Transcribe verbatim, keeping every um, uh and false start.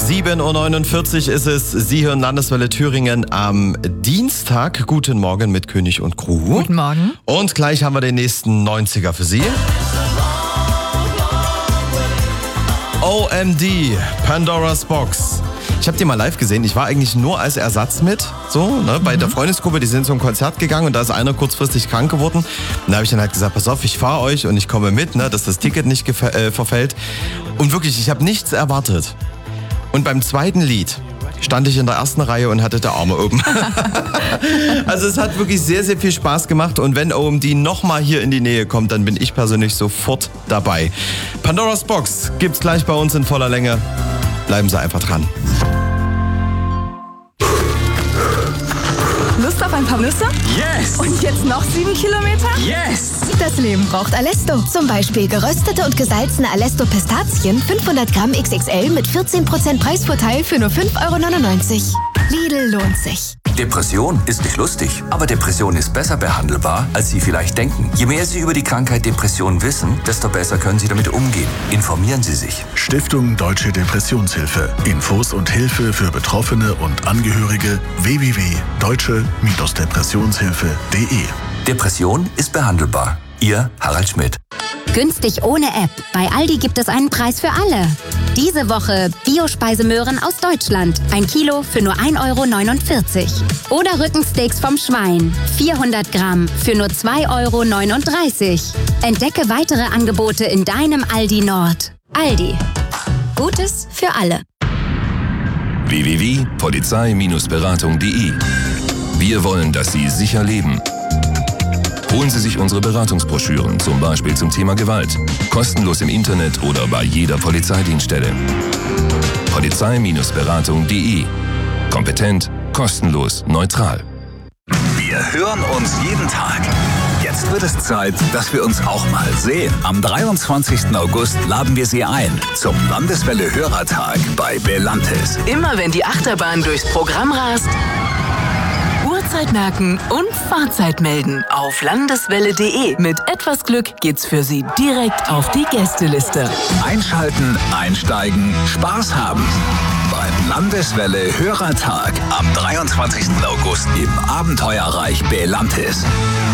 sieben Uhr neunundvierzig ist es. Sie hören Landeswelle Thüringen am Dienstag. Guten Morgen mit König und Crew. Guten Morgen. Und gleich haben wir den nächsten neunziger für Sie. O M D, Pandora's Box. Ich habe die mal live gesehen. Ich war eigentlich nur als Ersatz mit, so, ne, bei mhm. der Freundesgruppe. Die sind zum Konzert gegangen und da ist einer kurzfristig krank geworden. Und da habe ich dann halt gesagt, pass auf, ich fahre euch und ich komme mit, ne, dass das Ticket nicht gefe- äh, verfällt. Und wirklich, ich habe nichts erwartet. Und beim zweiten Lied stand ich in der ersten Reihe und hatte die Arme oben. Also es hat wirklich sehr, sehr viel Spaß gemacht. Und wenn O M D nochmal hier in die Nähe kommt, dann bin ich persönlich sofort dabei. Pandora's Box gibt's gleich bei uns in voller Länge. Bleiben Sie einfach dran. Lust auf ein paar Nüsse? Yes! Und jetzt noch sieben Kilometer? Yes! Das Leben braucht Alesto. Zum Beispiel geröstete und gesalzene Alesto Pistazien, fünfhundert Gramm X X L mit vierzehn Prozent Preisvorteil für nur fünf Euro neunundneunzig. Lidl lohnt sich. Depression ist nicht lustig, aber Depression ist besser behandelbar, als Sie vielleicht denken. Je mehr Sie über die Krankheit Depression wissen, desto besser können Sie damit umgehen. Informieren Sie sich. Stiftung Deutsche Depressionshilfe. Infos und Hilfe für Betroffene und Angehörige w w w punkt deutsche Depressionshilfe punkt de. Depression ist behandelbar. Ihr Harald Schmidt. Günstig ohne App. Bei Aldi gibt es einen Preis für alle. Diese Woche Biospeisemöhren aus Deutschland. Ein Kilo für nur ein Euro neunundvierzig. Oder Rückensteaks vom Schwein. vierhundert Gramm für nur zwei Euro neununddreißig. Entdecke weitere Angebote in deinem Aldi Nord. Aldi. Gutes für alle. w w w punkt polizei Beratung punkt de. Wir wollen, dass Sie sicher leben. Holen Sie sich unsere Beratungsbroschüren, zum Beispiel zum Thema Gewalt. Kostenlos im Internet oder bei jeder Polizeidienststelle. polizei Beratung punkt de. Kompetent, kostenlos, neutral. Wir hören uns jeden Tag. Jetzt wird es Zeit, dass wir uns auch mal sehen. Am dreiundzwanzigsten August laden wir Sie ein zum Landeswelle Hörertag bei Belantes. Immer wenn die Achterbahn durchs Programm rast, Uhrzeit merken und Fahrzeit melden auf landeswelle punkt de. Mit etwas Glück geht's für Sie direkt auf die Gästeliste. Einschalten, einsteigen, Spaß haben. Beim Landeswelle Hörertag am dreiundzwanzigsten August im Abenteuerreich Belantes.